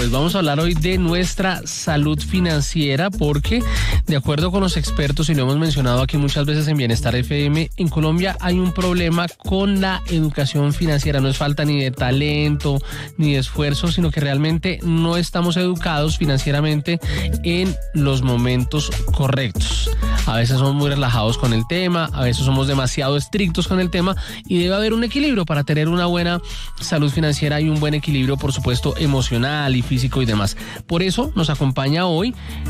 pues vamos a hablar hoy de nuestra salud financiera porque, de acuerdo con los expertos, y lo hemos mencionado aquí muchas veces en Bienestar FM, en Colombia hay un problema con la educación financiera. No es falta ni de talento ni de esfuerzo, sino que realmente no estamos educados financieramente en los momentos correctos. A veces somos muy relajados con el tema, a veces somos demasiado estrictos con el tema, y debe haber un equilibrio para tener una buena salud financiera y un buen equilibrio, por supuesto, emocional y físico y demás. Por eso nos acompaña hoy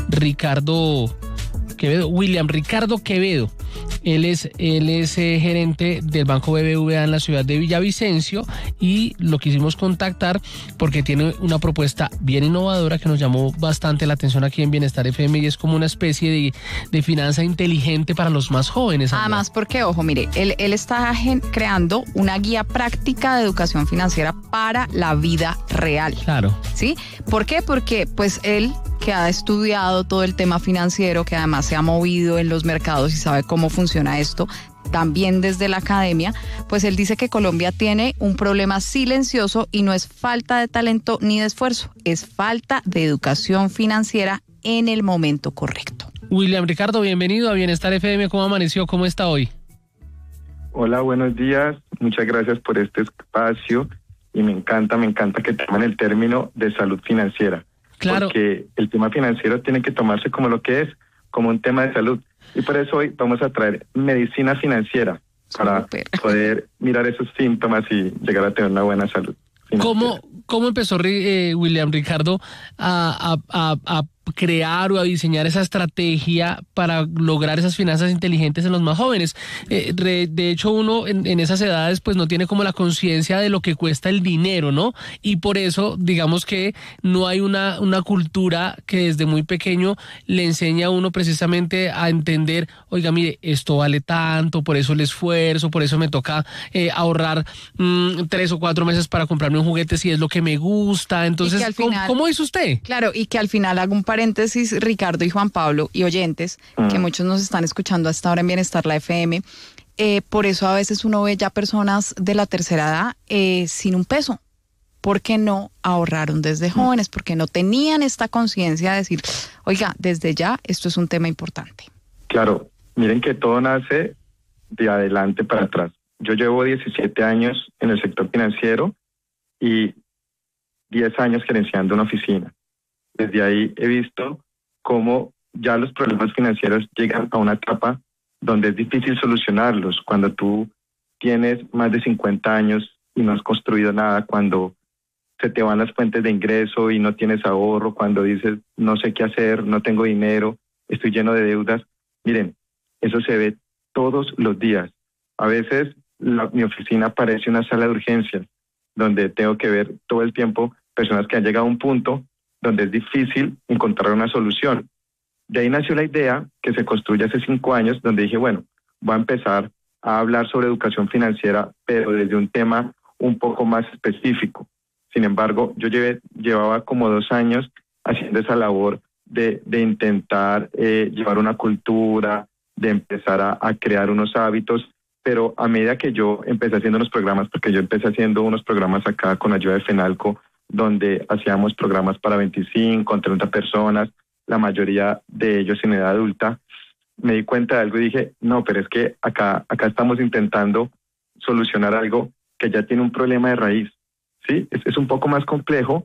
William Ricardo Quevedo. Él es gerente del Banco BBVA en la ciudad de Villavicencio, y lo quisimos contactar porque tiene una propuesta bien innovadora que nos llamó bastante la atención aquí en Bienestar FM, y es como una especie de finanza inteligente para los más jóvenes. Además, porque, ojo, mire, él está creando una guía práctica de educación financiera para la vida real. Claro. ¿Sí? ¿Por qué? Porque, pues, él, que ha estudiado todo el tema financiero, que además se ha movido en los mercados y sabe cómo funciona esto, también desde la academia, pues él dice que Colombia tiene un problema silencioso y no es falta de talento ni de esfuerzo, es falta de educación financiera en el momento correcto. William Ricardo, bienvenido a Bienestar FM. ¿Cómo amaneció? ¿Cómo está hoy? Hola, buenos días. Muchas gracias por este espacio, y me encanta que tomen el término de salud financiera. Claro. Porque el tema financiero tiene que tomarse como lo que es, como un tema de salud. Y por eso hoy vamos a traer medicina financiera para poder mirar esos síntomas y llegar a tener una buena salud financiera. ¿Cómo empezó William Ricardo a crear o a diseñar esa estrategia para lograr esas finanzas inteligentes en los más jóvenes? De hecho, uno en esas edades pues no tiene como la conciencia de lo que cuesta el dinero, ¿no? Y por eso, digamos que no hay una cultura que desde muy pequeño le enseña a uno precisamente a entender, oiga, mire, esto vale tanto, por eso el esfuerzo, por eso me toca ahorrar 3 o 4 meses para comprarme un juguete si es lo que me gusta. Entonces, ¿cómo hizo usted? Claro, y que al final hago un paréntesis, Ricardo y Juan Pablo y oyentes, que muchos nos están escuchando hasta ahora en Bienestar la FM. Por eso a veces uno ve ya personas de la tercera edad sin un peso. Porque no ahorraron desde jóvenes, porque no tenían esta conciencia de decir, oiga, desde ya esto es un tema importante. Claro, miren que todo nace de adelante para atrás. Yo llevo 17 años en el sector financiero y 10 años gerenciando una oficina. Desde ahí he visto cómo ya los problemas financieros llegan a una etapa donde es difícil solucionarlos. Cuando tú tienes más de 50 años y no has construido nada, cuando se te van las fuentes de ingreso y no tienes ahorro, cuando dices no sé qué hacer, no tengo dinero, estoy lleno de deudas. Miren, eso se ve todos los días. A veces mi oficina parece una sala de urgencias, donde tengo que ver todo el tiempo personas que han llegado a un punto donde es difícil encontrar una solución. De ahí nació la idea que se construye hace 5 años, donde dije, bueno, voy a empezar a hablar sobre educación financiera, pero desde un tema un poco más específico. Sin embargo, yo llevaba como 2 años haciendo esa labor de intentar llevar una cultura, de empezar a crear unos hábitos, pero a medida que yo empecé haciendo unos programas, porque yo empecé haciendo unos programas acá con ayuda de FENALCO, donde hacíamos programas para 25, 30 personas, la mayoría de ellos en edad adulta, me di cuenta de algo y dije, no, pero es que acá estamos intentando solucionar algo que ya tiene un problema de raíz, ¿sí? Es un poco más complejo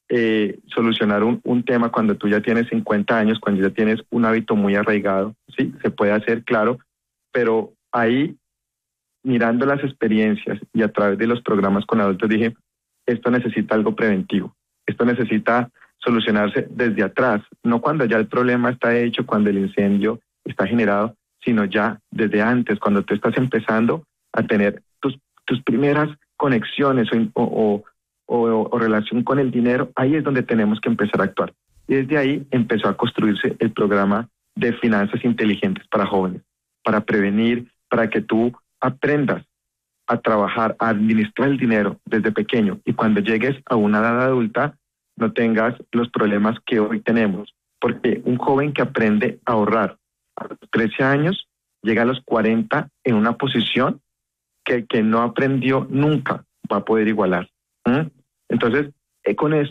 solucionar un tema cuando tú ya tienes 50 años, cuando ya tienes un hábito muy arraigado, ¿sí? Se puede hacer, claro, pero ahí, mirando las experiencias y a través de los programas con adultos, dije, esto necesita algo preventivo, esto necesita solucionarse desde atrás, no cuando ya el problema está hecho, cuando el incendio está generado, sino ya desde antes, cuando tú estás empezando a tener tus primeras conexiones o relación con el dinero. Ahí es donde tenemos que empezar a actuar. Y desde ahí empezó a construirse el programa de finanzas inteligentes para jóvenes, para prevenir, para que tú aprendas a trabajar, a administrar el dinero desde pequeño, y cuando llegues a una edad adulta no tengas los problemas que hoy tenemos, porque un joven que aprende a ahorrar a los 13 años llega a los 40 en una posición que no aprendió nunca va a poder igualar. Entonces, con esto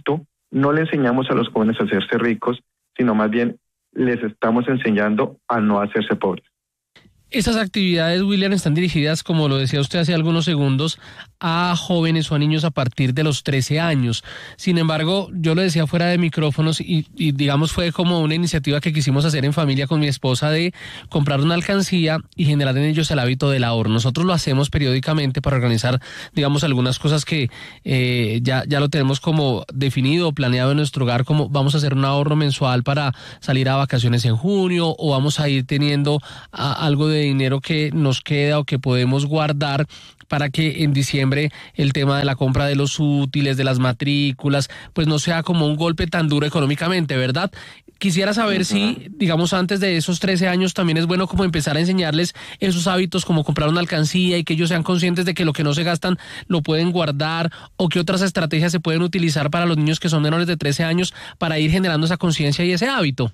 no le enseñamos a los jóvenes a hacerse ricos, sino más bien les estamos enseñando a no hacerse pobres. Estas actividades, William, están dirigidas, como lo decía usted hace algunos segundos, a jóvenes o a niños a partir de los 13 años. Sin embargo, yo lo decía fuera de micrófonos y digamos fue como una iniciativa que quisimos hacer en familia con mi esposa de comprar una alcancía y generar en ellos el hábito del ahorro. Nosotros lo hacemos periódicamente para organizar, digamos, algunas cosas que ya lo tenemos como definido, planeado en nuestro hogar, como vamos a hacer un ahorro mensual para salir a vacaciones en junio o vamos a ir teniendo algo de dinero que nos queda o que podemos guardar para que en diciembre el tema de la compra de los útiles, de las matrículas, pues no sea como un golpe tan duro económicamente, ¿verdad? Quisiera saber si, digamos, antes de esos 13 años también es bueno como empezar a enseñarles esos hábitos como comprar una alcancía y que ellos sean conscientes de que lo que no se gastan lo pueden guardar, o qué otras estrategias se pueden utilizar para los niños que son menores de 13 años para ir generando esa conciencia y ese hábito.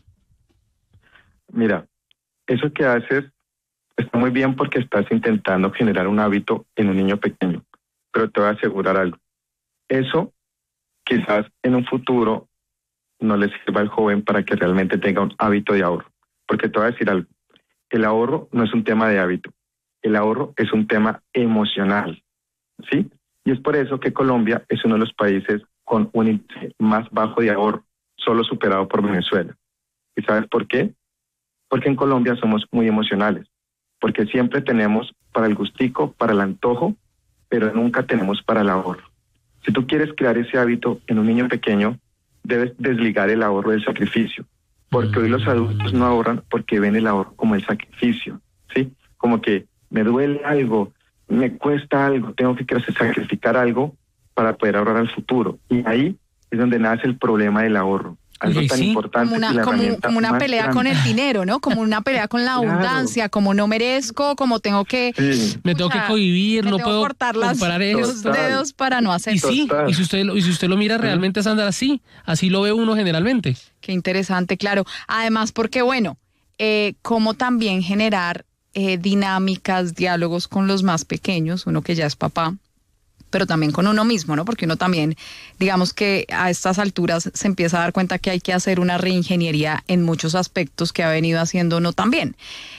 Mira, eso que haces está muy bien porque estás intentando generar un hábito en un niño pequeño, pero te voy a asegurar algo. Eso quizás en un futuro no le sirva al joven para que realmente tenga un hábito de ahorro. Porque te voy a decir algo. El ahorro no es un tema de hábito. El ahorro es un tema emocional, ¿sí? Y es por eso que Colombia es uno de los países con un índice más bajo de ahorro, solo superado por Venezuela. ¿Y sabes por qué? Porque en Colombia somos muy emocionales. Porque siempre tenemos para el gustico, para el antojo, pero nunca tenemos para el ahorro. Si tú quieres crear ese hábito en un niño pequeño, debes desligar el ahorro del sacrificio. Porque hoy los adultos no ahorran porque ven el ahorro como el sacrificio, ¿sí? Como que me duele algo, me cuesta algo, tengo que sacrificar algo para poder ahorrar al futuro. Y ahí es donde nace el problema del ahorro. Algo tan importante como una pelea con el dinero, ¿no? Como una pelea con la abundancia, como no merezco, como tengo que... Sí. Me tengo que cohibir, no puedo cortar los dedos para no hacer eso. Y si usted lo mira realmente, Sandra, así lo ve uno generalmente. Qué interesante, claro. Además, porque bueno, cómo también generar dinámicas, diálogos con los más pequeños, uno que ya es papá, pero también con uno mismo, ¿no? Porque uno también, digamos que a estas alturas se empieza a dar cuenta que hay que hacer una reingeniería en muchos aspectos que ha venido haciendo uno también.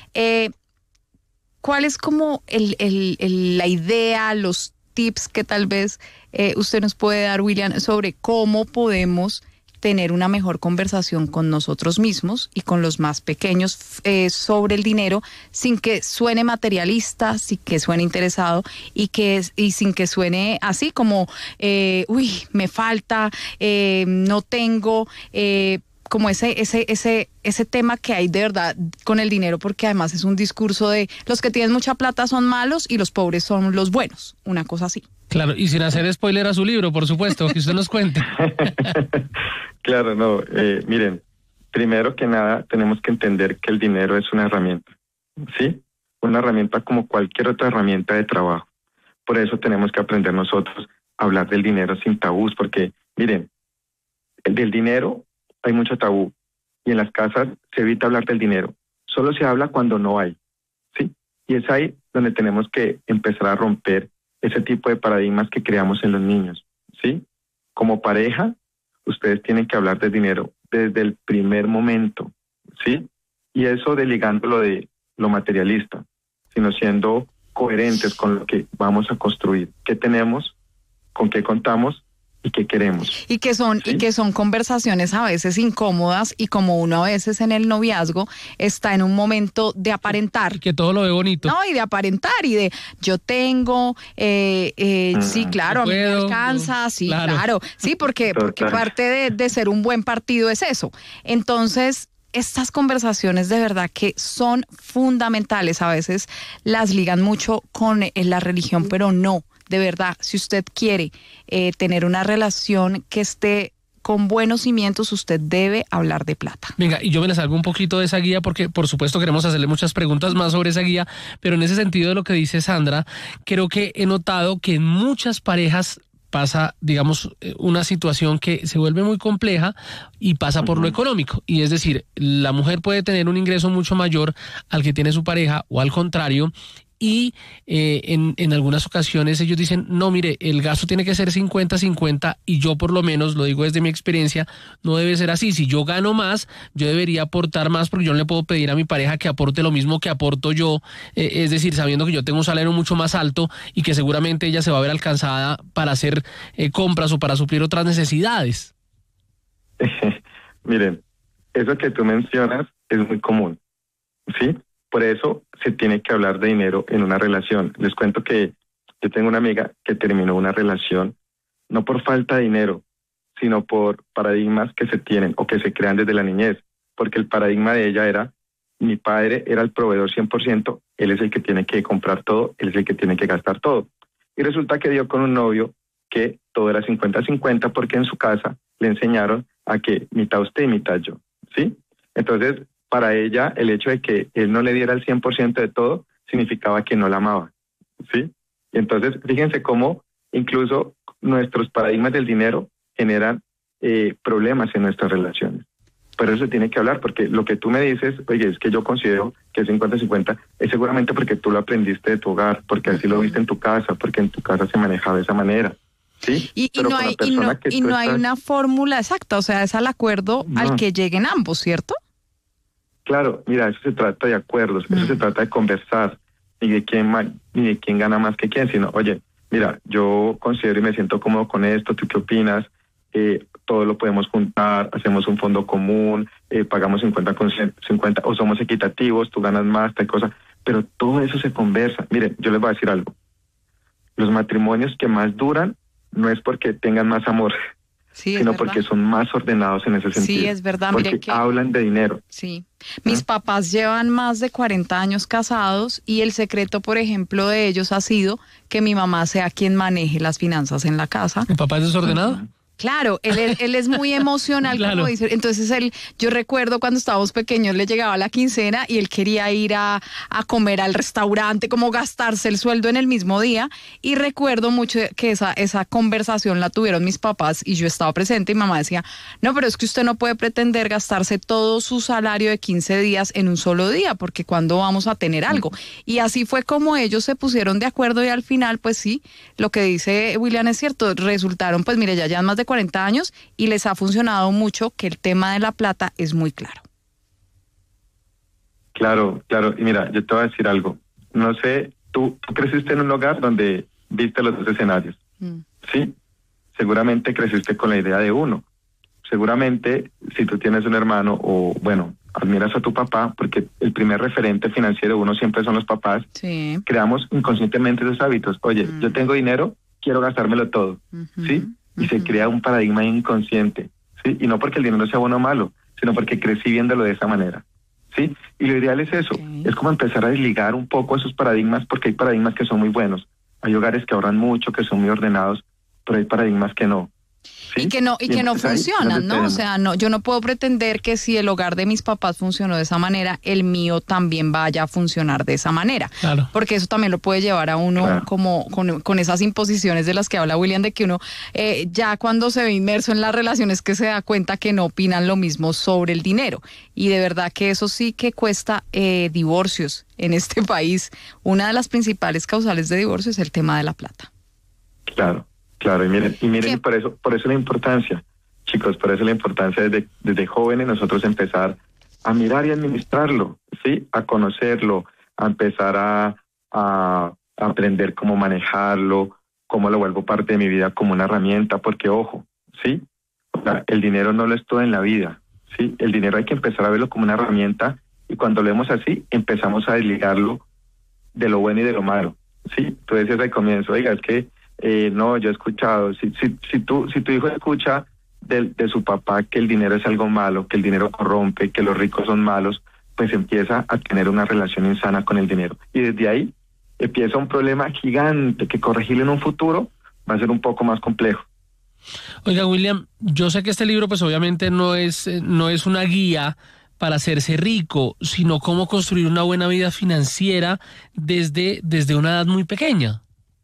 ¿Cuál es como la idea, los tips que tal vez usted nos puede dar, William, sobre cómo podemos tener una mejor conversación con nosotros mismos y con los más pequeños sobre el dinero sin que suene materialista, sin que suene interesado y sin que suene así como, me falta, no tengo, como ese tema que hay de verdad con el dinero, porque además es un discurso de los que tienen mucha plata son malos y los pobres son los buenos, una cosa así. Claro, y sin hacer spoiler a su libro, por supuesto, que usted nos cuente. Claro, no, miren, primero que nada tenemos que entender que el dinero es una herramienta, ¿sí? Una herramienta como cualquier otra herramienta de trabajo. Por eso tenemos que aprender nosotros a hablar del dinero sin tabús, porque, miren, del dinero hay mucho tabú y en las casas se evita hablar del dinero. Solo se habla cuando no hay, ¿sí? Y es ahí donde tenemos que empezar a romper ese tipo de paradigmas que creamos en los niños, ¿sí? Como pareja, ustedes tienen que hablar de dinero desde el primer momento, ¿sí? Y eso desligándolo de lo materialista, sino siendo coherentes con lo que vamos a construir, qué tenemos, con qué contamos y qué queremos. Y que son, ¿sí? Y que son conversaciones a veces incómodas, y como uno a veces en el noviazgo está en un momento de aparentar. Que todo lo ve bonito. No, y de aparentar, y de yo tengo, sí, claro, a mí me alcanza, sí, claro. Sí, porque parte de ser un buen partido es eso. Entonces, estas conversaciones de verdad que son fundamentales. A veces las ligan mucho con la religión, pero no. De verdad, si usted quiere tener una relación que esté con buenos cimientos, usted debe hablar de plata. Venga, y yo me les salgo un poquito de esa guía porque por supuesto queremos hacerle muchas preguntas más sobre esa guía, pero en ese sentido de lo que dice Sandra, creo que he notado que en muchas parejas pasa, digamos, una situación que se vuelve muy compleja y pasa por lo económico. Y es decir, la mujer puede tener un ingreso mucho mayor al que tiene su pareja o al contrario, y en algunas ocasiones ellos dicen, no, mire, el gasto tiene que ser 50-50 y yo por lo menos, lo digo desde mi experiencia, no debe ser así. Si yo gano más, yo debería aportar más porque yo no le puedo pedir a mi pareja que aporte lo mismo que aporto yo, es decir, sabiendo que yo tengo un salario mucho más alto y que seguramente ella se va a ver alcanzada para hacer compras o para suplir otras necesidades. Miren, eso que tú mencionas es muy común, ¿sí? Por eso se tiene que hablar de dinero en una relación. Les cuento que yo tengo una amiga que terminó una relación no por falta de dinero, sino por paradigmas que se tienen o que se crean desde la niñez. Porque el paradigma de ella era, mi padre era el proveedor 100%, él es el que tiene que comprar todo, él es el que tiene que gastar todo. Y resulta que dio con un novio que todo era 50-50 porque en su casa le enseñaron a que mitad usted y mitad yo, ¿sí? Entonces, para ella, el hecho de que él no le diera el 100% de todo significaba que no la amaba, ¿sí? Y entonces, fíjense cómo incluso nuestros paradigmas del dinero generan problemas en nuestras relaciones. Pero eso se tiene que hablar, porque lo que tú me dices, oye, es que yo considero que es 50-50, es seguramente porque tú lo aprendiste de tu hogar, porque así lo viste en tu casa, porque en tu casa se manejaba de esa manera. ¿Sí? Y no hay una fórmula exacta, o sea, es al acuerdo al que lleguen ambos, ¿cierto? Claro, mira, eso se trata de acuerdos, eso se trata de conversar, ni de quién gana más que quién, sino, oye, mira, yo considero y me siento cómodo con esto, ¿tú qué opinas? Todo lo podemos juntar, hacemos un fondo común, pagamos 50 con 50, o somos equitativos, tú ganas más, tal cosa, pero todo eso se conversa. Mire, yo les voy a decir algo, los matrimonios que más duran no es porque tengan más amor, sino porque son más ordenados en ese sentido. Sí, es verdad. Porque mire que hablan de dinero. Sí. Mis papás llevan más de 40 años casados y el secreto, por ejemplo, de ellos ha sido que mi mamá sea quien maneje las finanzas en la casa. ¿Mi papá es desordenado? Claro, él es muy emocional, claro. Como dice. Entonces yo recuerdo cuando estábamos pequeños, le llegaba la quincena y él quería ir a comer al restaurante, como gastarse el sueldo en el mismo día. Y recuerdo mucho que esa conversación la tuvieron mis papás y yo estaba presente y mamá decía, no, pero es que usted no puede pretender gastarse todo su salario de 15 días en un solo día, porque ¿cuándo vamos a tener algo? Y así fue como ellos se pusieron de acuerdo y al final, pues sí, lo que dice William es cierto, resultaron, pues mire, ya llevan más de 40 años y les ha funcionado mucho, que el tema de la plata es muy claro. Claro, y mira, yo te voy a decir algo, no sé, tú creciste en un hogar donde viste los dos escenarios, ¿sí? Seguramente creciste con la idea de uno, seguramente si tú tienes un hermano o bueno, admiras a tu papá, porque el primer referente financiero de uno siempre son los papás, sí. Creamos inconscientemente esos hábitos, oye, yo tengo dinero, quiero gastármelo todo, ¿sí? Y se crea un paradigma inconsciente, ¿sí? Y no porque el dinero sea bueno o malo, sino porque crecí viéndolo de esa manera, ¿sí? Y lo ideal es eso, es como empezar a desligar un poco esos paradigmas, porque hay paradigmas que son muy buenos, hay hogares que ahorran mucho, que son muy ordenados, pero hay paradigmas que no. ¿Sí? Y que no funcionan, ¿no? O sea, no, yo no puedo pretender que si el hogar de mis papás funcionó de esa manera, el mío también vaya a funcionar de esa manera. Claro. Porque eso también lo puede llevar a uno como con esas imposiciones de las que habla William, de que uno ya cuando se ve inmerso en las relaciones que se da cuenta que no opinan lo mismo sobre el dinero. Y de verdad que eso sí que cuesta divorcios en este país. Una de las principales causales de divorcio es el tema de la plata. Claro, y miren, por eso la importancia, chicos, por eso la importancia desde jóvenes nosotros empezar a mirar y administrarlo, ¿sí? A conocerlo, a empezar a aprender cómo manejarlo, cómo lo vuelvo parte de mi vida como una herramienta, porque ojo, ¿sí? O sea, el dinero no lo es todo en la vida, ¿sí? El dinero hay que empezar a verlo como una herramienta y cuando lo vemos así, empezamos a desligarlo de lo bueno y de lo malo, ¿sí? Tú decías al comienzo, oiga, es que no, yo he escuchado, si tu hijo escucha de su papá que el dinero es algo malo, que el dinero corrompe, que los ricos son malos, pues empieza a tener una relación insana con el dinero. Y desde ahí empieza un problema gigante que corregirlo en un futuro va a ser un poco más complejo. Oiga, William, yo sé que este libro pues obviamente no es una guía para hacerse rico, sino cómo construir una buena vida financiera desde una edad muy pequeña.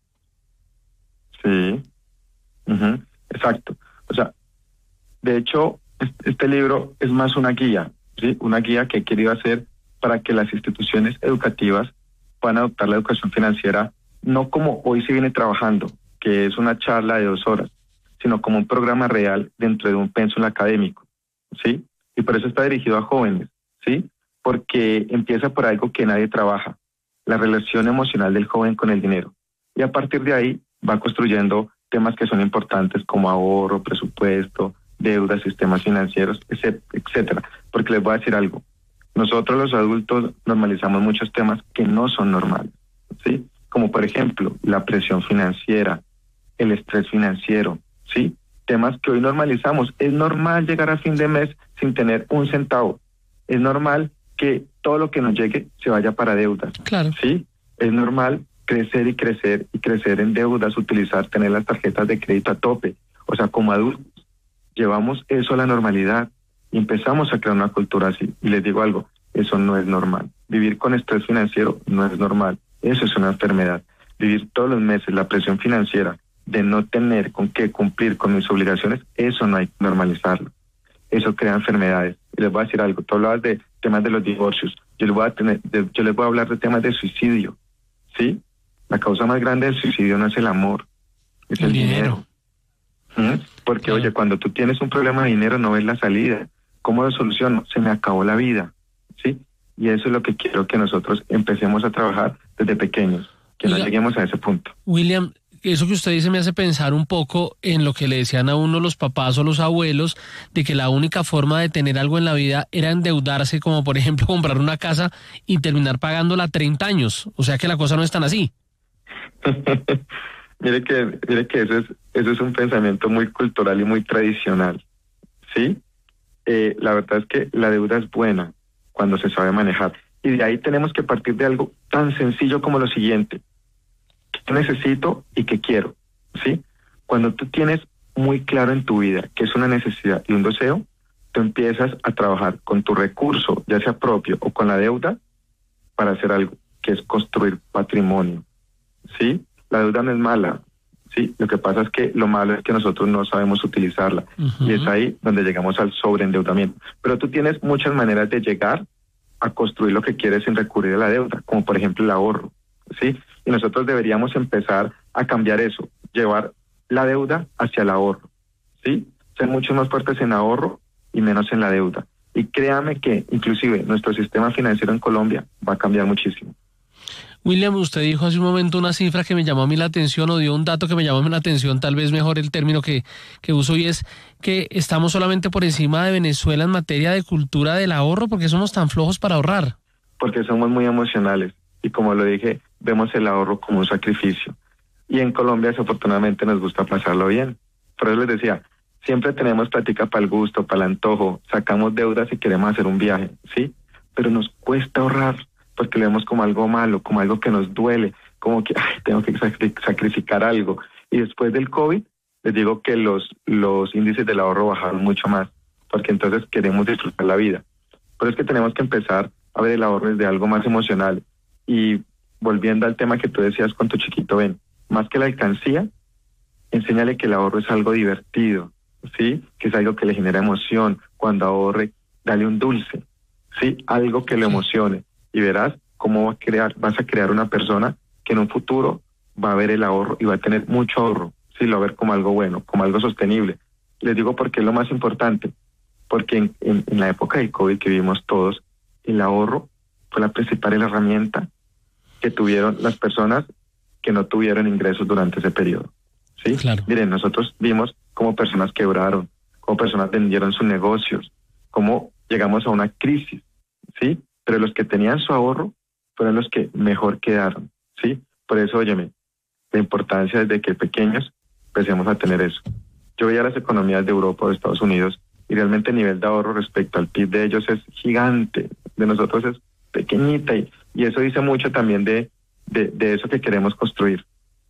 Sí, exacto. O sea, de hecho, este libro es más una guía, ¿sí? Una guía que he querido hacer para que las instituciones educativas puedan adoptar la educación financiera no como hoy se viene trabajando, que es una charla de 2 horas, sino como un programa real dentro de un pensum académico, ¿sí? Y por eso está dirigido a jóvenes, ¿sí? Porque empieza por algo que nadie trabaja, la relación emocional del joven con el dinero. Y a partir de ahí va construyendo temas que son importantes como ahorro, presupuesto, deudas, sistemas financieros, etcétera. Porque les voy a decir algo, nosotros los adultos normalizamos muchos temas que no son normales, ¿sí? Como por ejemplo, la presión financiera, el estrés financiero, ¿sí? Temas que hoy normalizamos. Es normal llegar a fin de mes sin tener un centavo. Es normal que todo lo que nos llegue se vaya para deudas. Claro. ¿Sí? Es normal crecer y crecer y crecer en deudas, tener las tarjetas de crédito a tope. O sea, como adultos, llevamos eso a la normalidad y empezamos a crear una cultura así. Y les digo algo, eso no es normal. Vivir con estrés financiero no es normal. Eso es una enfermedad. Vivir todos los meses la presión financiera de no tener con qué cumplir con mis obligaciones, eso no hay que normalizarlo. Eso crea enfermedades. Y les voy a decir algo, tú hablabas de temas de los divorcios, yo les voy a hablar de temas de suicidio, ¿sí? La causa más grande del suicidio no es el amor, es el dinero. Porque, claro. Oye, cuando tú tienes un problema de dinero no ves la salida. ¿Cómo lo soluciono? Se me acabó la vida, ¿sí? Y eso es lo que quiero que nosotros empecemos a trabajar desde pequeños, que no lleguemos a ese punto. William, eso que usted dice me hace pensar un poco en lo que le decían a uno los papás o los abuelos, de que la única forma de tener algo en la vida era endeudarse, como por ejemplo comprar una casa y terminar pagándola 30 años. O sea que la cosa no es tan así. Mire que eso es un pensamiento muy cultural y muy tradicional, ¿sí? La verdad es que la deuda es buena cuando se sabe manejar. Y de ahí tenemos que partir de algo tan sencillo como lo siguiente. ¿Qué necesito y qué quiero? ¿Sí? Cuando tú tienes muy claro en tu vida que es una necesidad y un deseo, tú empiezas a trabajar con tu recurso, ya sea propio o con la deuda, para hacer algo, que es construir patrimonio. ¿Sí? La deuda no es mala, ¿sí? Lo que pasa es que lo malo es que nosotros no sabemos utilizarla. Y es ahí donde llegamos al sobreendeudamiento. Pero tú tienes muchas maneras de llegar a construir lo que quieres sin recurrir a la deuda, como por ejemplo el ahorro, ¿sí? Y nosotros deberíamos empezar a cambiar eso, llevar la deuda hacia el ahorro, ¿sí? Ser mucho más fuertes en ahorro y menos en la deuda. Y créame que inclusive nuestro sistema financiero en Colombia va a cambiar muchísimo. William, usted dijo hace un momento una cifra que me llamó a mí la atención, o dio un dato que me llamó a mí la atención, tal vez mejor el término que uso, y es que estamos solamente por encima de Venezuela en materia de cultura del ahorro, porque somos tan flojos para ahorrar. Porque somos muy emocionales y, como lo dije, vemos el ahorro como un sacrificio. Y en Colombia desafortunadamente nos gusta pasarlo bien. Por eso les decía, siempre tenemos plática para el gusto, para el antojo, sacamos deudas y queremos hacer un viaje, ¿sí? Pero nos cuesta ahorrar, porque lo vemos como algo malo, como algo que nos duele, como que tengo que sacrificar algo. Y después del COVID, les digo que los índices del ahorro bajaron mucho más, porque entonces queremos disfrutar la vida. Por eso es que tenemos que empezar a ver el ahorro desde algo más emocional. Y volviendo al tema que tú decías con tu chiquito, ven, más que la alcancía, enséñale que el ahorro es algo divertido, ¿sí? Que es algo que le genera emoción. Cuando ahorre, dale un dulce, ¿sí? Algo que le emocione. Y verás cómo vas a crear una persona que en un futuro va a ver el ahorro y va a tener mucho ahorro, sí, lo va a ver como algo bueno, como algo sostenible. Les digo porque es lo más importante, porque en la época del COVID que vivimos todos, el ahorro fue la principal herramienta que tuvieron las personas que no tuvieron ingresos durante ese periodo, ¿sí? Claro. Miren, nosotros vimos cómo personas quebraron, cómo personas vendieron sus negocios, cómo llegamos a una crisis, ¿sí? Pero los que tenían su ahorro fueron los que mejor quedaron, ¿sí? Por eso, óyeme, la importancia desde que pequeños empecemos a tener eso. Yo veía las economías de Europa o de Estados Unidos y realmente el nivel de ahorro respecto al PIB de ellos es gigante, de nosotros es pequeñita, y eso dice mucho también de eso que queremos construir.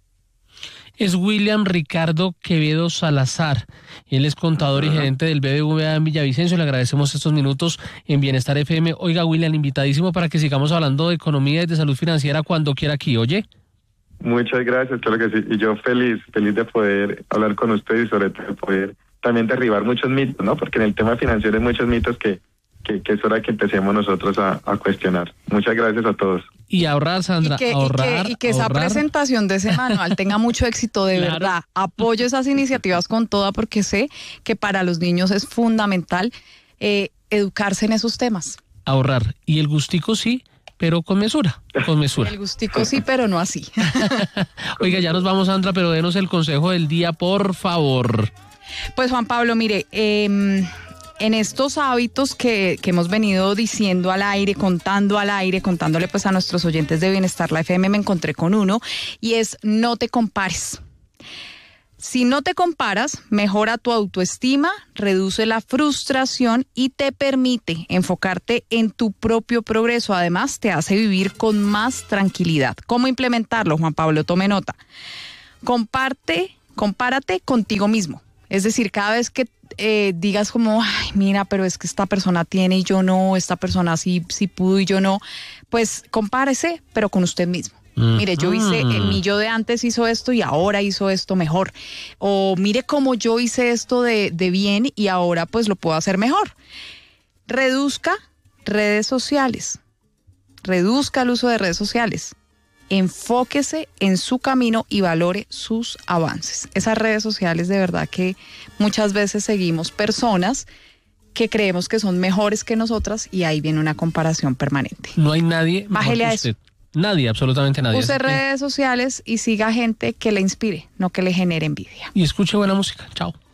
Es William Ricardo Quevedo Salazar. Él es contador y gerente del BBVA en Villavicencio. Le agradecemos estos minutos en Bienestar FM. Oiga, William, invitadísimo para que sigamos hablando de economía y de salud financiera cuando quiera aquí, ¿oye? Muchas gracias, claro que sí. Y yo feliz de poder hablar con usted y sobre todo de poder también derribar muchos mitos, ¿no? Porque en el tema financiero hay muchos mitos que es hora que empecemos nosotros a cuestionar. Muchas gracias a todos. Y ahorrar, Sandra, y que esa presentación de ese manual tenga mucho éxito, de Claro. verdad. Apoyo esas iniciativas con toda, porque sé que para los niños es fundamental educarse en esos temas. Ahorrar. Y el gustico sí, pero con mesura, con mesura. El gustico sí, pero no así. Oiga, ya nos vamos, Sandra, pero denos el consejo del día, por favor. Pues Juan Pablo, mire, en estos hábitos que hemos venido diciendo al aire, contándole pues a nuestros oyentes de Bienestar La FM, me encontré con uno, y es: no te compares. Si no te comparas, mejora tu autoestima, reduce la frustración y te permite enfocarte en tu propio progreso. Además, te hace vivir con más tranquilidad. ¿Cómo implementarlo, Juan Pablo? Tome nota. Compárate contigo mismo. Es decir, cada vez que digas como, ay, mira, pero es que esta persona tiene y yo no, esta persona sí pudo y yo no, pues compárese, pero con usted mismo. Mire, yo hice, mi yo de antes hizo esto y ahora hizo esto mejor. O mire cómo yo hice esto de bien y ahora pues lo puedo hacer mejor. Reduzca redes sociales. Reduzca el uso de redes sociales. Enfóquese en su camino y valore sus avances. Esas redes sociales, de verdad que muchas veces seguimos personas que creemos que son mejores que nosotras y ahí viene una comparación permanente. No hay nadie mejor Bájele que a usted. Nadie, absolutamente nadie. Use Así que- redes sociales y siga gente que le inspire, no que le genere envidia. Y escuche buena música. Chao.